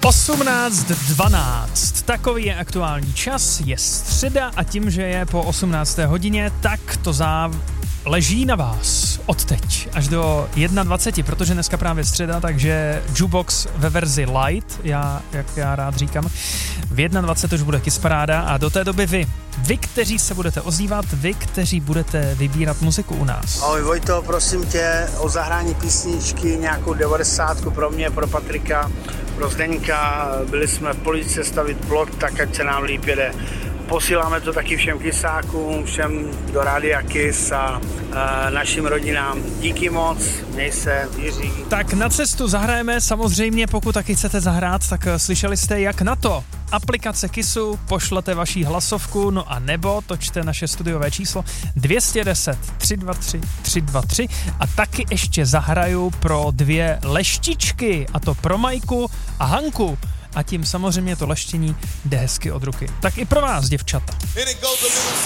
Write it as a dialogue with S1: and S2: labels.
S1: 18:12. Takový je aktuální čas, je středa a tím, že je po 18. hodině, tak to leží na vás od teď až do 21, protože dneska právě středa, takže Jukebox ve verzi light, jak já rád říkám. V 21 už bude Kissparáda a do té doby vy, kteří se budete ozývat, vy, kteří budete vybírat muziku u nás.
S2: Ahoj Vojto, prosím tě o zahrání písničky, nějakou 90 pro mě, pro Patrika, pro Zdeňka. Byli jsme v Poličce stavit plot, tak ať se nám líp jede. Posíláme to taky všem kysákům, všem do Rádia Kiss a našim rodinám. Díky moc, měj se, Jiří.
S1: Tak na cestu zahrajeme, samozřejmě pokud taky chcete zahrát, tak slyšeli jste jak na to. Aplikace Kissu, pošlete vaší hlasovku, no a nebo točte naše studiové číslo 210 323 323 a taky ještě zahraju pro 2 leštičky, a to pro Majku a Hanku. A tím samozřejmě to leštění jde hezky od ruky. Tak i pro vás, děvčata.